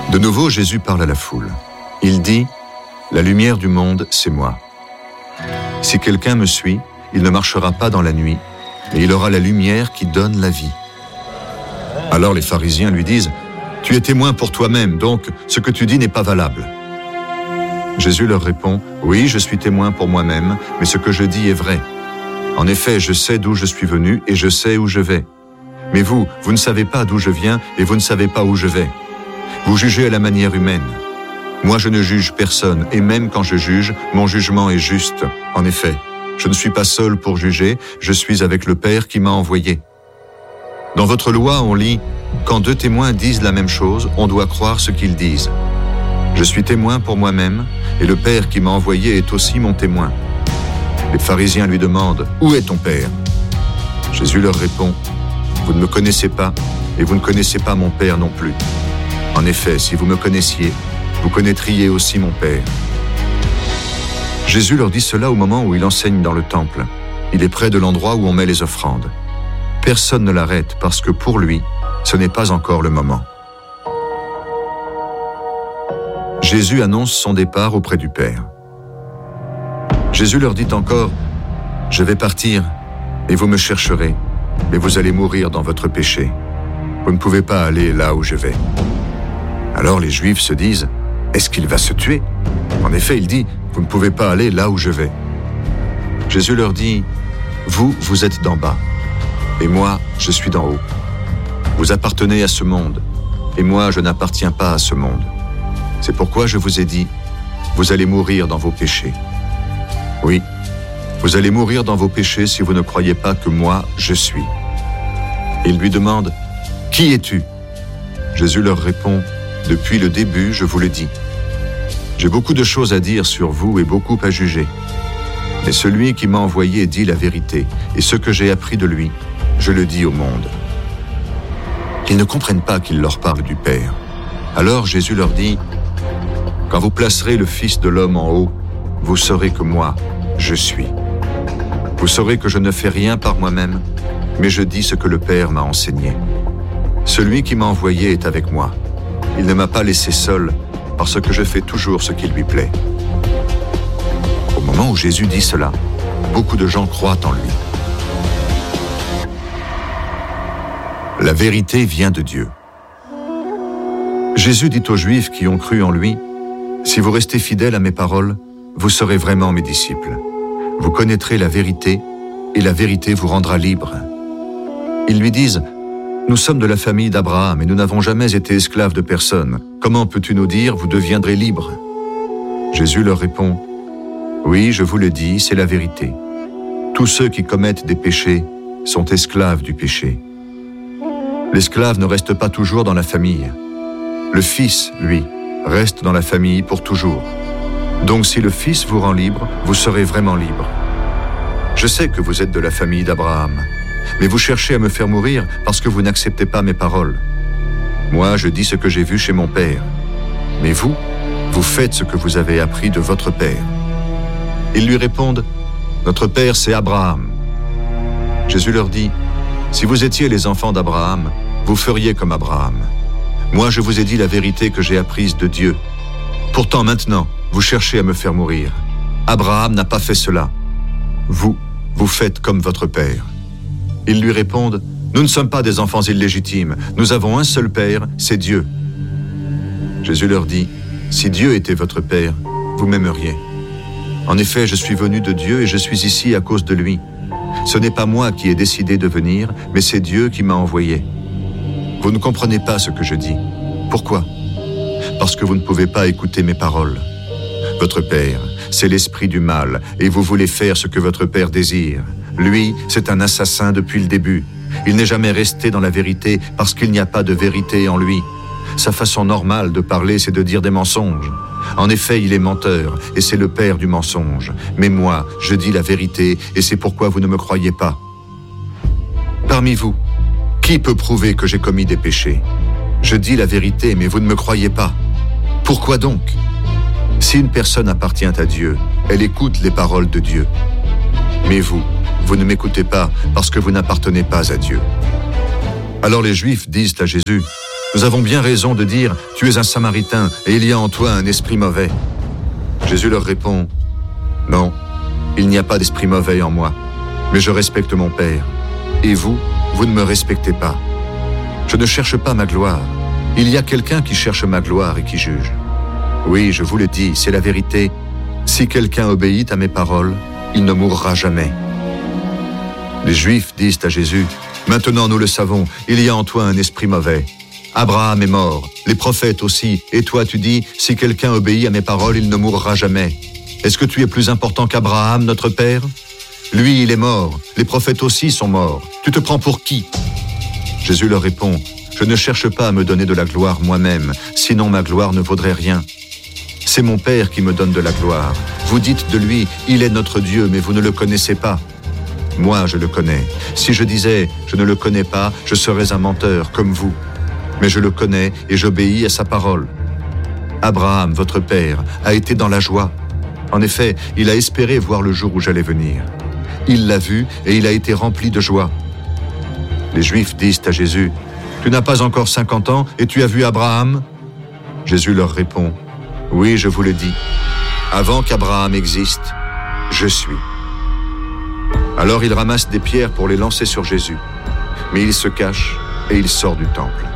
De nouveau, Jésus parle à la foule. Il dit, « La lumière du monde, c'est moi. Si quelqu'un me suit, il ne marchera pas dans la nuit, mais il aura la lumière qui donne la vie. » Alors les pharisiens lui disent, « Tu es témoin pour toi-même, donc ce que tu dis n'est pas valable. » Jésus leur répond, « Oui, je suis témoin pour moi-même, mais ce que je dis est vrai. En effet, je sais d'où je suis venu et je sais où je vais. Mais vous ne savez pas d'où je viens et vous ne savez pas où je vais. Vous jugez à la manière humaine. Moi, je ne juge personne, et même quand je juge, mon jugement est juste. En effet, je ne suis pas seul pour juger, je suis avec le Père qui m'a envoyé. Dans votre loi, on lit « Quand deux témoins disent la même chose, on doit croire ce qu'ils disent. Je suis témoin pour moi-même, et le Père qui m'a envoyé est aussi mon témoin. » Les pharisiens lui demandent « Où est ton Père ?» Jésus leur répond « Vous ne me connaissez pas, et vous ne connaissez pas mon Père non plus. En effet, si vous me connaissiez, vous connaîtriez aussi mon Père. » Jésus leur dit cela au moment où il enseigne dans le temple. Il est près de l'endroit où on met les offrandes. Personne ne l'arrête parce que pour lui, ce n'est pas encore le moment. Jésus annonce son départ auprès du Père. Jésus leur dit encore, « Je vais partir et vous me chercherez, mais vous allez mourir dans votre péché. Vous ne pouvez pas aller là où je vais. » Alors les Juifs se disent, « Est-ce qu'il va se tuer ?» En effet, il dit, « Vous ne pouvez pas aller là où je vais. » Jésus leur dit, « Vous êtes d'en bas, et moi, je suis d'en haut. Vous appartenez à ce monde, et moi, je n'appartiens pas à ce monde. C'est pourquoi je vous ai dit, vous allez mourir dans vos péchés. Oui, vous allez mourir dans vos péchés si vous ne croyez pas que moi, je suis. » Il lui demande, « Qui es-tu » Jésus leur répond, « Depuis le début, je vous le dis. J'ai beaucoup de choses à dire sur vous et beaucoup à juger. Mais celui qui m'a envoyé dit la vérité, et ce que j'ai appris de lui, je le dis au monde. » Ils ne comprennent pas qu'il leur parle du Père. Alors Jésus leur dit, « Quand vous placerez le Fils de l'homme en haut, vous saurez que moi, je suis. Vous saurez que je ne fais rien par moi-même, mais je dis ce que le Père m'a enseigné. Celui qui m'a envoyé est avec moi. Il ne m'a pas laissé seul, parce que je fais toujours ce qui lui plaît. » Au moment où Jésus dit cela, beaucoup de gens croient en lui. La vérité vient de Dieu. Jésus dit aux Juifs qui ont cru en lui, « Si vous restez fidèles à mes paroles, vous serez vraiment mes disciples. Vous connaîtrez la vérité, et la vérité vous rendra libre. » Ils lui disent, « Nous sommes de la famille d'Abraham et nous n'avons jamais été esclaves de personne. Comment peux-tu nous dire, vous deviendrez libres ?» Jésus leur répond, « Oui, je vous le dis, c'est la vérité. Tous ceux qui commettent des péchés sont esclaves du péché. L'esclave ne reste pas toujours dans la famille. Le Fils, lui, reste dans la famille pour toujours. Donc si le Fils vous rend libre, vous serez vraiment libre. Je sais que vous êtes de la famille d'Abraham, mais vous cherchez à me faire mourir parce que vous n'acceptez pas mes paroles. Moi, je dis ce que j'ai vu chez mon Père. Mais vous faites ce que vous avez appris de votre Père. » Ils lui répondent, « Notre Père, c'est Abraham. » Jésus leur dit, « Si vous étiez les enfants d'Abraham, vous feriez comme Abraham. Moi, je vous ai dit la vérité que j'ai apprise de Dieu. Pourtant, maintenant, vous cherchez à me faire mourir. Abraham n'a pas fait cela. Vous faites comme votre Père. » Ils lui répondent, « Nous ne sommes pas des enfants illégitimes. Nous avons un seul Père, c'est Dieu. » Jésus leur dit, « Si Dieu était votre Père, vous m'aimeriez. En effet, je suis venu de Dieu et je suis ici à cause de lui. Ce n'est pas moi qui ai décidé de venir, mais c'est Dieu qui m'a envoyé. Vous ne comprenez pas ce que je dis. Pourquoi ? Parce que vous ne pouvez pas écouter mes paroles. Votre Père, c'est l'esprit du mal, et vous voulez faire ce que votre Père désire. Lui, c'est un assassin depuis le début. Il n'est jamais resté dans la vérité parce qu'il n'y a pas de vérité en lui. Sa façon normale de parler, c'est de dire des mensonges. En effet, il est menteur, et c'est le père du mensonge. Mais moi, je dis la vérité, et c'est pourquoi vous ne me croyez pas. Parmi vous, qui peut prouver que j'ai commis des péchés ? Je dis la vérité, mais vous ne me croyez pas. Pourquoi donc ? Si une personne appartient à Dieu, elle écoute les paroles de Dieu. Mais vous ne m'écoutez pas parce que vous n'appartenez pas à Dieu. » Alors les Juifs disent à Jésus, Nous avons bien raison de dire, tu es un Samaritain et il y a en toi un esprit mauvais. Jésus leur répond, non, il n'y a pas d'esprit mauvais en moi, mais je respecte mon Père. Et vous, vous ne me respectez pas. Je ne cherche pas ma gloire. Il y a quelqu'un qui cherche ma gloire et qui juge. Oui, je vous le dis, c'est la vérité. Si quelqu'un obéit à mes paroles, il ne mourra jamais. Les Juifs disent à Jésus, « Maintenant nous le savons, il y a en toi un esprit mauvais. Abraham est mort, les prophètes aussi, et toi tu dis, si quelqu'un obéit à mes paroles, il ne mourra jamais. Est-ce que tu es plus important qu'Abraham, notre père? Lui, il est mort, les prophètes aussi sont morts. Tu te prends pour qui ?» Jésus leur répond, « Je ne cherche pas à me donner de la gloire moi-même, sinon ma gloire ne vaudrait rien. C'est mon Père qui me donne de la gloire. Vous dites de lui, il est notre Dieu, mais vous ne le connaissez pas. Moi, je le connais. Si je disais, je ne le connais pas, je serais un menteur, comme vous. Mais je le connais et j'obéis à sa parole. Abraham, votre père, a été dans la joie. En effet, il a espéré voir le jour où j'allais venir. Il l'a vu et il a été rempli de joie. » Les Juifs disent à Jésus, « Tu n'as pas encore 50 ans et tu as vu Abraham ?» Jésus leur répond, « Oui, je vous le dis, avant qu'Abraham existe, je suis. » Alors il ramasse des pierres pour les lancer sur Jésus, mais il se cache et il sort du temple.